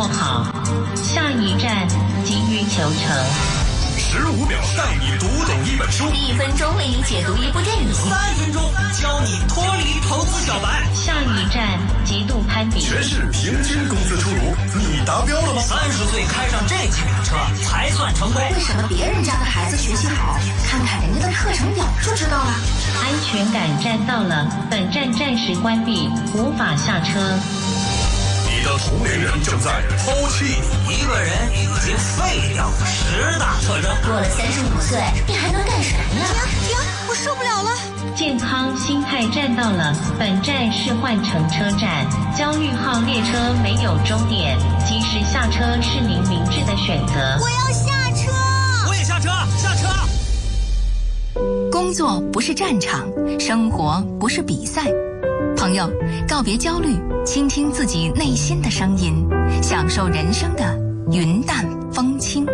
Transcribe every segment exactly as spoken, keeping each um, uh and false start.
做好，下一站急于求成。 十五秒带你读懂一本书， 一分钟为你解读一部电影， 三分钟教你脱离投资小白。 下一站极度攀比， 全市平均工资出炉，你达标了吗？ 三十岁开上这几辆车才算成功。 为什么别人家的孩子学习好？看看人家的课程表就知道了。 安全感站到了，本站暂时关闭，无法下车。 你的同龄人正在抛弃你。 一个人已经废掉的十大特征。 过了三十五岁，你还能干什么呀？ 停停，我受不了了！ 健康心态站到了，本站是换乘车站，焦裕号列车没有终点，及时下车是您明智的选择。 我要下车！ 我也下车，下车！ 工作不是战场，生活不是比赛。朋友，告别焦虑，倾听自己内心的声音，享受人生的云淡风轻。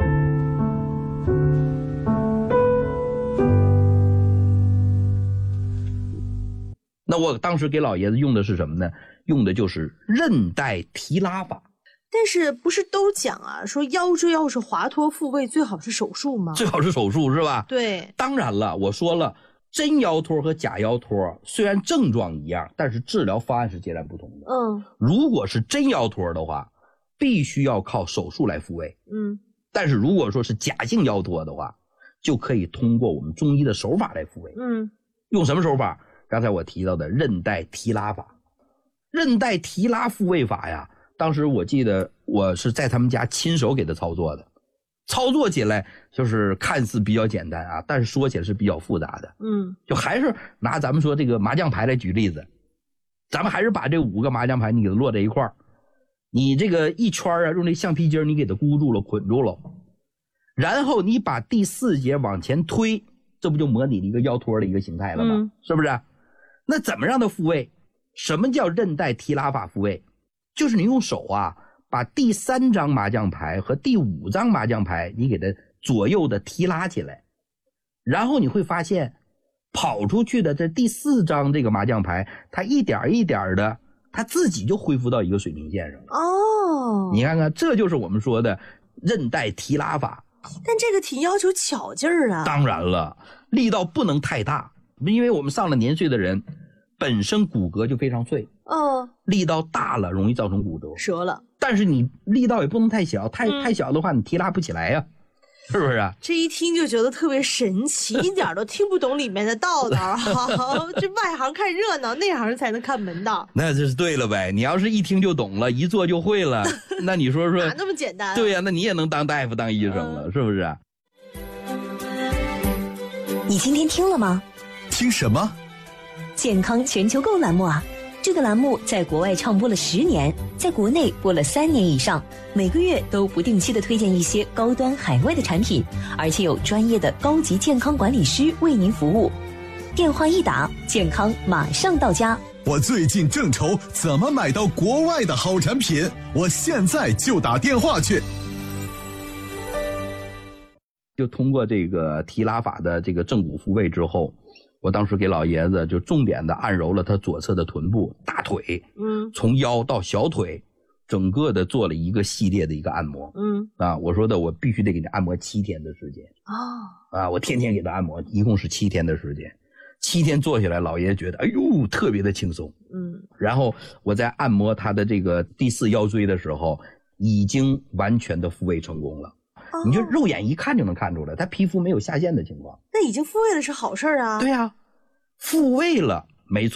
那我当时给老爷子用的是什么呢？用的就是韧带提拉法。 但是不是都讲啊，说腰椎要是滑脱复位，最好是手术吗？ 最好是手术是吧？ 对。 当然了，我说了，真腰托和假腰托虽然症状一样，但是治疗方案是截然不同的。 嗯。 如果是真腰托的话，必须要靠手术来复位。 嗯。 但是如果说是假性腰托的话，就可以通过我们中医的手法来复位。 嗯。 用什么手法？刚才我提到的韧带提拉法。韧带提拉复位法呀，当时我记得我是在他们家亲手给他操作的。操作起来就是看似比较简单啊，但是说起来是比较复杂的。 嗯， 就还是拿咱们说这个麻将牌来举例子，咱们还是把这五个麻将牌你给它摞在一块儿，你这个一圈啊，用这橡皮筋你给它箍住了，捆住了，然后你把第四节往前推，这不就模拟了一个腰托的一个形态了吗？嗯、是不是？那怎么让它复位？什么叫韧带提拉法复位？就是你用手啊，把第三张麻将牌和第五张麻将牌你给它左右的提拉起来，然后你会发现跑出去的这第四张这个麻将牌，它一点一点的它自己就恢复到一个水平线上了。 哦， 你看看，这就是我们说的韧带提拉法。 但这个挺要求巧劲儿啊。 当然了，力道不能太大，因为我们上了年岁的人本身骨骼就非常脆。 嗯， 力道大了容易造成骨折折了。但是你力道也不能太小，太、嗯、太小的话你提拉不起来呀、啊，是不是啊？ 这一听就觉得特别神奇，一点都听不懂里面的道道。这外行看热闹，内行才能看门道。 那这是对了呗，你要是一听就懂了，一做就会了，那你说说哪那么简单、啊？ 对呀、啊，那你也能当大夫当医生了、嗯、是不是啊？ 你今天听了吗？ 听什么？ 健康全球购栏目啊，这个栏目在国外唱播了十年，在国内播了三年以上，每个月都不定期的推荐一些高端海外的产品，而且有专业的高级健康管理师为您服务。电话一打，健康马上到家。 我最近正愁怎么买到国外的好产品，我现在就打电话去。 就通过这个提拉法的这个正骨复位之后，我当时给老爷子就重点的按揉了他左侧的臀部、大腿，嗯，从腰到小腿，整个的做了一个系列的一个按摩，嗯，啊，我说的我必须得给你按摩七天的时间，哦，啊，我天天给他按摩，一共是七天的时间，七天做下来，老爷子觉得哎呦特别的轻松，嗯，然后我在按摩他的这个第四腰椎的时候，已经完全的复位成功了。你就肉眼一看就能看出来，他皮肤没有下陷的情况。 那已经复位了是好事啊。 对啊，复位了没错。